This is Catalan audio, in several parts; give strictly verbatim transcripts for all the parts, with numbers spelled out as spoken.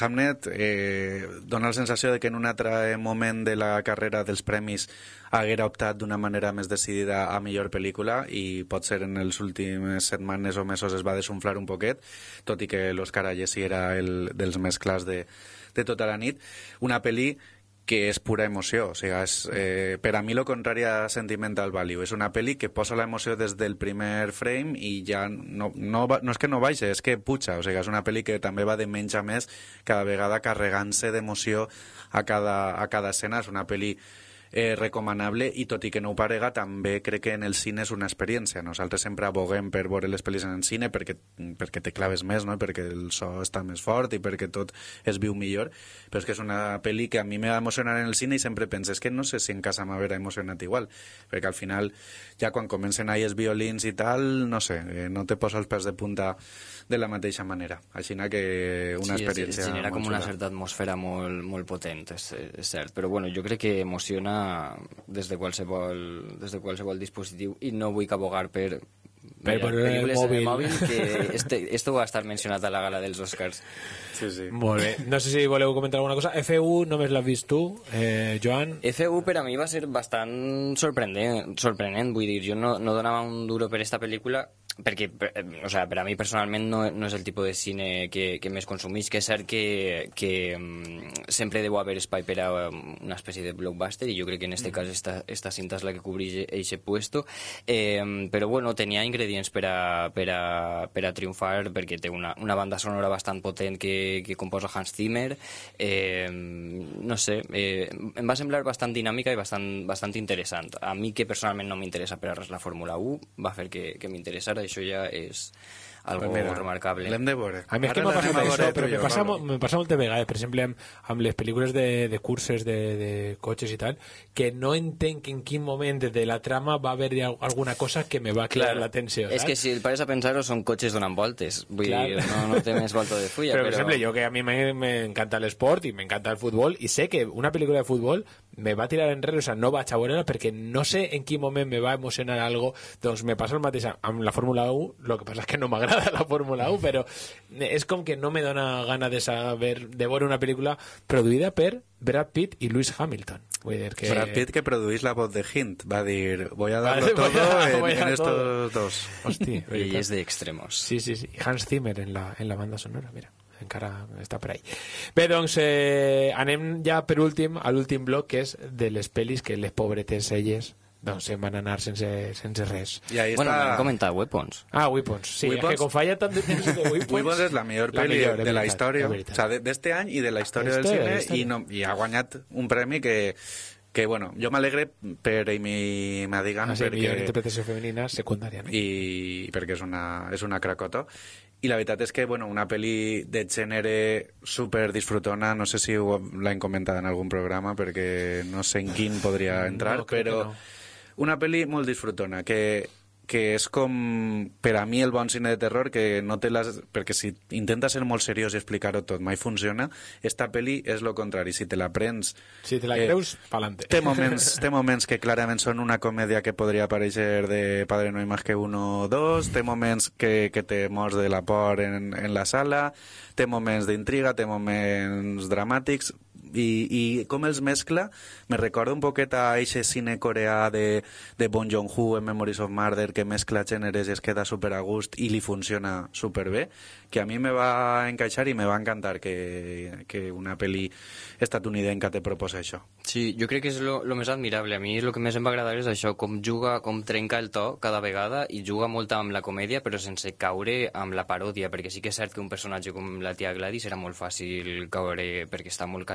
Hamnet eh, dona la sensació de que en un altre moment de la carrera dels premis haguera optat d'una manera més decidida a millor pel·lícula i potser en les últimes setmanes o mesos es va desunflar un poquet, tot i que l'Òscar Ayesi era el dels més clars de, de tota la nit. Una pel·li que és pura emoció, o sigui, és, eh, per a mi lo contrari a Sentimental Value, és una pel·li que posa la emoció des del primer frame i ja no, no, no és que no baixa, és que puja, o sigui, és una pel·li que també va de menys a més, cada vegada carregant-se d'emoció a cada, a cada escena. És una pel·li eh, recomanable i tot i que no ho parega, també crec que en el cine és una experiència. Nosaltres sempre aboguem per veure les pel·lis en el cine perquè, perquè te claves més, no? Perquè el so està més fort i perquè tot es viu millor, però és que és una pel·li que a mi m'ha emocionat en el cine i sempre penso, és que no sé si en casa m'haurà emocionat igual, perquè al final ja quan comencen ahí els violins i tal, no sé, eh, no te posa els pèls de punta de la mateixa manera, així que una sí, experiència es, es genera com xula. Una certa atmosfera molt, molt potent, és, és cert, però bueno, jo crec que emociona des de qualsevol, des de qualsevol dispositiu i no vull cabogar per per pel·lícules mòbil. en el mòbil, que este, esto va estar mencionat a la gala dels Oscars. Sí, sí. Molt bé, no sé si voleu comentar alguna cosa. F U només l'has vist tu, eh, Joan? F U per a mi va ser bastant sorprenent, sorprenent, vull dir, jo no, no donava un duro per esta pel·lícula perquè, per, o sea, per a mi personalment no, no és el tipus de cine que, que més consumís, que és cert que, que um, sempre deu haver espai per a um, una espècie de blockbuster i jo crec que en este mm. cas esta, esta cinta és la que cobreix eixe puesto, eh, però bueno, tenia ingredients per a, per a, per a triomfar perquè té una, una banda sonora bastant potent que, que composa Hans Zimmer, eh, no sé, eh, em va semblar bastant dinàmica i bastant, bastant interessant. A mi, que personalment no m'interessa per a res la Fórmula u, va fer que, que m'interessara. Això ja és algo pues mira, remarcable. L'hem de veure. A mi és que m'ha passat això, però me passa, me passa moltes vegades, per exemple, amb, amb les pel·lícules de, de curses de, de cotxes i tal, que no entenc en quin moment de la trama va haver alguna cosa que me va crear l'atenció. És que si el pares a pensar-ho són cotxes donant voltes, vull clar. dir, no, no té més volta de fulla. Però, però, per exemple, jo que a mi m'encanta l'esport i m'encanta el futbol, i sé que una pel·lícula de futbol me va tirar enrere, o sigui, no vaig a veure-la perquè no sé en quin moment me va emocionar algo, doncs me passa el mateix amb la Fórmula u, el que passa és que no m'agrada la Fórmula u, però és com que no me dona gana de saber, de veure una pel·lícula produïda per Brad Pitt i Lewis Hamilton. Vull dir que... Brad Pitt, que produís La voz de Hint, va dir, voy a darlo todo en, voy a en estos todo. dos. Hosti, I és d'extremos. Sí, sí, sí. Hans Zimmer en la, en la banda sonora, mira, encara està per ahí. Bé, doncs, eh, anem ja per últim a l'últim bloc, que és de les pel·lis que les pobretes elles doncs se'n van anar sense, sense res. I ahí bueno, està... m'han comentat Weapons. Ah, Weapons, sí, Weapons? és que com falla tant de temps de Weapons... Weapons és la millor pel·li de, de la història, o sigui, d'este any i de la història del cine, i, no, i ha guanyat un premi que, que bueno, jo m'alegre per Amy Madigan, ah, sí, perquè... millor interpretació femenina secundària, no? I perquè és una, és una cracota. I la veritat és que, bueno, una pel·li de gènere super disfrutona, no sé si l'hem comentat en algun programa, perquè no sé en quin podria entrar, no, però... No. Una pel·li molt disfrutona, que, que és com, per a mi, el bon cine de terror, que no té les... Perquè si intenta ser molt seriós i explicar-ho tot, mai funciona. Esta pel·li és lo contrari. Si te la prens... Si te la eh, creus, pa'lante. Té moments, té moments que clarament són una comèdia que podria aparèixer de Padre no hay más que uno o dos, té moments que, que te mors de la por en, en la sala, té moments d'intriga, té moments dramàtics, i, i com els mescla me recorda un poquet a eixe cine coreà de, de Bong Joon-ho en Memories of Murder, que mescla gèneres i es queda super a gust i li funciona superbé, que a mi me va encaixar i me va encantar que, que una pel·li estatunidenca te proposa això. Sí, jo crec que és lo, lo més admirable. A mi el que més em va agradar és això, com juga, com trenca el to cada vegada i juga molt amb la comèdia però sense caure amb la paròdia, perquè sí que és cert que un personatge com la tia Gladys era molt fàcil caure perquè està molt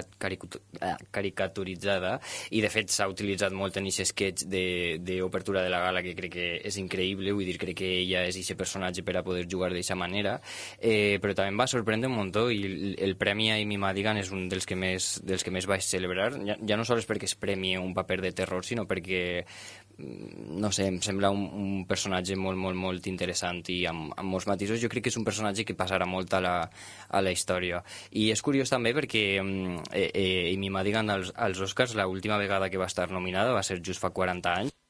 caricaturitzada i de fet s'ha utilitzat molt en aquest sketch d'obertura de, de la gala, que crec que és increïble, vull dir, crec que ella és aquest personatge per a poder jugar d'aquesta manera, eh, però també em va sorprendre un muntó i el, el premi a Amy Madigan és un dels que més, dels que més vaig celebrar, ja, ja no sols perquè es premi un paper de terror, sinó perquè no sé, em sembla un, un personatge molt, molt, molt interessant i amb, amb molts matisos. Jo crec que és un personatge que passarà molt a la, a la història. I és curiós també perquè eh, eh, Amy Madigan als, als Oscars l'última vegada que va estar nominada va ser just fa quaranta anys.